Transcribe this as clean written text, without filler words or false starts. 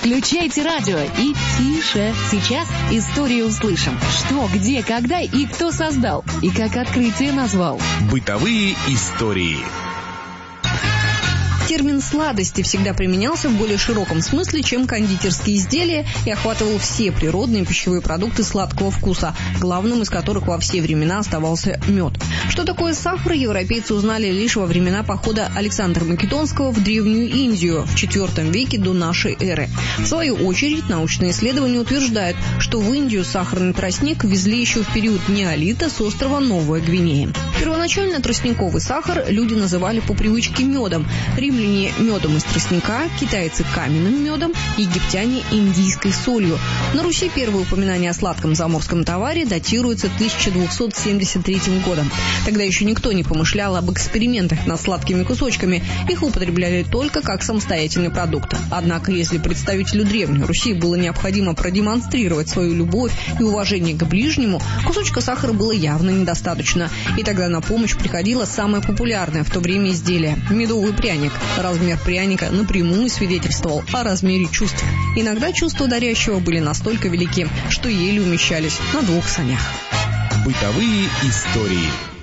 Включайте радио и тише. Сейчас историю услышим. Что, где, когда и кто создал. И как открытие назвал. Бытовые истории. Термин «сладости» всегда применялся в более широком смысле, чем кондитерские изделия, и охватывал все природные пищевые продукты сладкого вкуса, главным из которых во все времена оставался мед. Что такое сахар, европейцы узнали лишь во времена похода Александра Македонского в Древнюю Индию в IV веке до нашей эры. В свою очередь, научные исследования утверждают, что в Индию сахарный тростник везли еще в период неолита с острова Новая Гвинея. Первоначально тростниковый сахар люди называли по привычке медом. Римляне медом из тростника, китайцы каменным медом, египтяне индийской солью. На Руси первое упоминание о сладком заморском товаре датируется 1273 годом. Тогда еще никто не помышлял об экспериментах над сладкими кусочками, их употребляли только как самостоятельный продукт. Однако, если представителю Древней Руси было необходимо продемонстрировать свою любовь и уважение к ближнему, кусочка сахара было явно недостаточно. И тогда на помощь приходило самое популярное в то время изделие – медовый пряник. Размер пряника напрямую свидетельствовал о размере чувств. Иногда чувства дарящего были настолько велики, что еле умещались на двух санях. Бытовые истории.